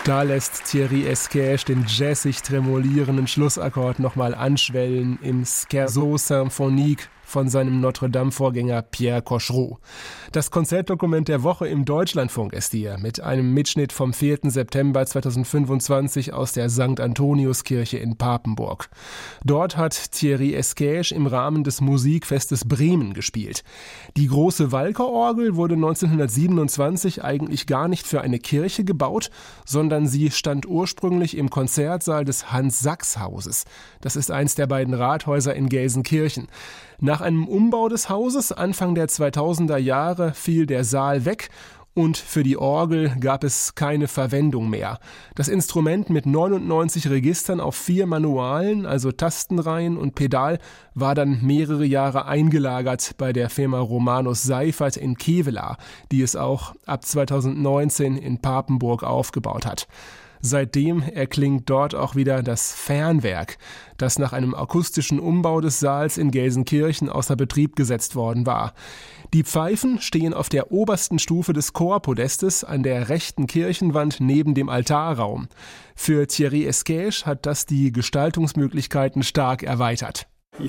Da lässt Thierry Esquèche den jazzig tremolierenden Schlussakkord nochmal anschwellen im Scherzo symphonique von seinem Notre-Dame-Vorgänger Pierre Cochereau. Das Konzertdokument der Woche im Deutschlandfunk ist hier mit einem Mitschnitt vom 4. September 2025 aus der St. Antoniuskirche in Papenburg. Dort hat Thierry Esquèche im Rahmen des Musikfestes Bremen gespielt. Die große Walker-Orgel wurde 1927 eigentlich gar nicht für eine Kirche gebaut, sondern sie stand ursprünglich im Konzertsaal des Hans-Sachs-Hauses. Das ist eins der beiden Rathäuser in Gelsenkirchen. Nach einem Umbau des Hauses Anfang der 2000er Jahre fiel der Saal weg und für die Orgel gab es keine Verwendung mehr. Das Instrument mit 99 Registern auf 4 Manualen, also Tastenreihen und Pedal, war dann mehrere Jahre eingelagert bei der Firma Romanus Seifert in Kevelaer, die es auch ab 2019 in Papenburg aufgebaut hat. Seitdem erklingt dort auch wieder das Fernwerk, das nach einem akustischen Umbau des Saals in Gelsenkirchen außer Betrieb gesetzt worden war. Die Pfeifen stehen auf der obersten Stufe des Chorpodestes an der rechten Kirchenwand neben dem Altarraum. Für Thierry Esquèche hat das die Gestaltungsmöglichkeiten stark erweitert.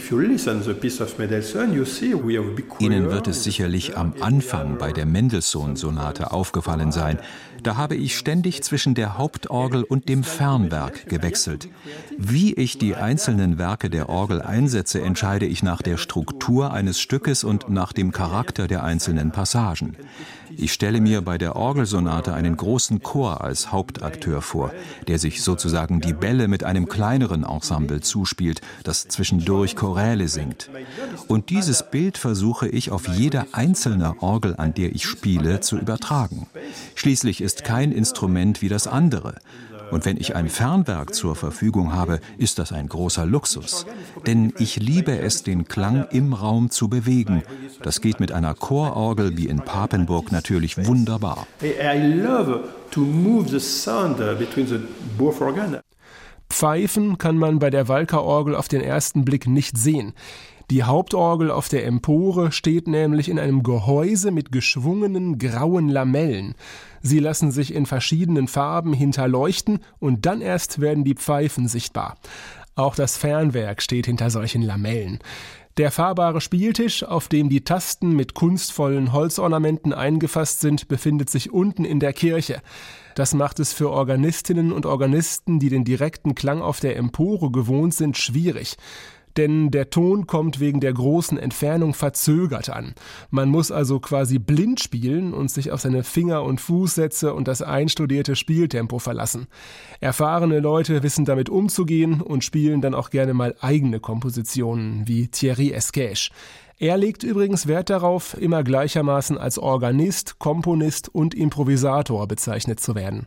Ihnen wird es sicherlich am Anfang bei der Mendelssohn-Sonate aufgefallen sein. Da habe ich ständig zwischen der Hauptorgel und dem Fernwerk gewechselt. Wie ich die einzelnen Werke der Orgel einsetze, entscheide ich nach der Struktur eines Stückes und nach dem Charakter der einzelnen Passagen. Ich stelle mir bei der Orgelsonate einen großen Chor als Hauptakteur vor, der sich sozusagen die Bälle mit einem kleineren Ensemble zuspielt, das zwischendurch Choräle singt. Und dieses Bild versuche ich auf jede einzelne Orgel, an der ich spiele, zu übertragen. Schließlich ist kein Instrument wie das andere. Und wenn ich ein Fernwerk zur Verfügung habe, ist das ein großer Luxus. Denn ich liebe es, den Klang im Raum zu bewegen. Das geht mit einer Chororgel wie in Papenburg natürlich wunderbar. Pfeifen kann man bei der Walker-Orgel auf den ersten Blick nicht sehen. Die Hauptorgel auf der Empore steht nämlich in einem Gehäuse mit geschwungenen grauen Lamellen. Sie lassen sich in verschiedenen Farben hinterleuchten und dann erst werden die Pfeifen sichtbar. Auch das Fernwerk steht hinter solchen Lamellen. Der fahrbare Spieltisch, auf dem die Tasten mit kunstvollen Holzornamenten eingefasst sind, befindet sich unten in der Kirche. Das macht es für Organistinnen und Organisten, die den direkten Klang auf der Empore gewohnt sind, schwierig. Denn der Ton kommt wegen der großen Entfernung verzögert an. Man muss also quasi blind spielen und sich auf seine Finger- und Fußsätze und das einstudierte Spieltempo verlassen. Erfahrene Leute wissen damit umzugehen und spielen dann auch gerne mal eigene Kompositionen, wie Thierry Esquèche. Er legt übrigens Wert darauf, immer gleichermaßen als Organist, Komponist und Improvisator bezeichnet zu werden.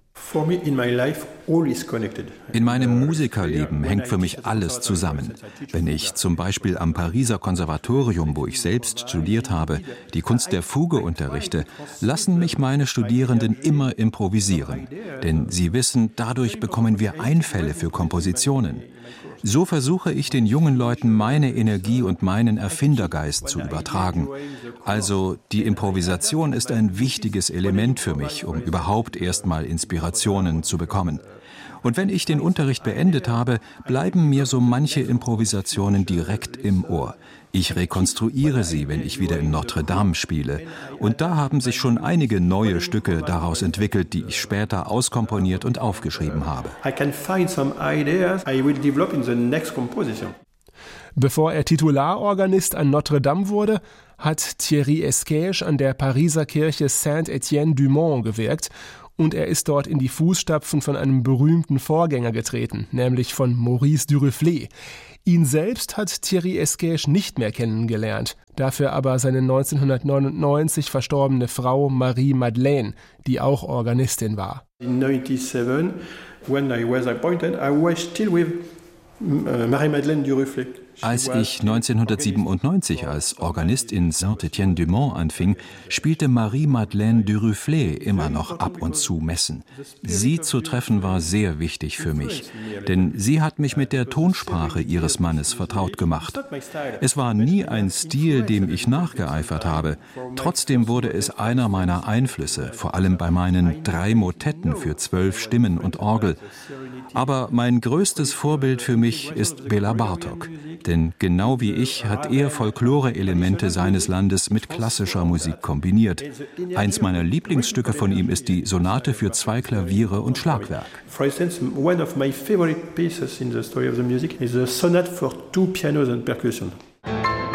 In meinem Musikerleben hängt für mich alles zusammen. Wenn ich zum Beispiel am Pariser Konservatorium, wo ich selbst studiert habe, die Kunst der Fuge unterrichte, lassen mich meine Studierenden immer improvisieren. Denn sie wissen, dadurch bekommen wir Einfälle für Kompositionen. So versuche ich den jungen Leuten meine Energie und meinen Erfindergeist zu übertragen. Also die Improvisation ist ein wichtiges Element für mich, um überhaupt erstmal Inspirationen zu bekommen. Und wenn ich den Unterricht beendet habe, bleiben mir so manche Improvisationen direkt im Ohr. Ich rekonstruiere sie, wenn ich wieder in Notre Dame spiele. Und da haben sich schon einige neue Stücke daraus entwickelt, die ich später auskomponiert und aufgeschrieben habe. Bevor er Titularorganist an Notre Dame wurde, hat Thierry Esquèche an der Pariser Kirche Saint-Étienne-du-Mont gewirkt und er ist dort in die Fußstapfen von einem berühmten Vorgänger getreten, nämlich von Maurice Duruflé. Ihn selbst hat Thierry Esquèche nicht mehr kennengelernt, dafür aber seine 1999 verstorbene Frau Marie-Madeleine, die auch Organistin war. In 1997, when I was appointed, I was still with Marie-Madeleine Duruflé. Als ich 1997 als Organist in Saint-Étienne-du-Mont anfing, spielte Marie-Madeleine Duruflé immer noch ab und zu Messen. Sie zu treffen war sehr wichtig für mich, denn sie hat mich mit der Tonsprache ihres Mannes vertraut gemacht. Es war nie ein Stil, dem ich nachgeeifert habe. Trotzdem wurde es einer meiner Einflüsse, vor allem bei meinen 3 Motetten für 12 Stimmen und Orgel. Aber mein größtes Vorbild für mich ist Béla Bartók. Denn genau wie ich hat er Folklore-Elemente seines Landes mit klassischer Musik kombiniert. Eins meiner Lieblingsstücke von ihm ist die Sonate für 2 Klaviere und Schlagwerk. For instance, one of my favorite pieces in the story of the music is the sonate for 2 pianos and percussion.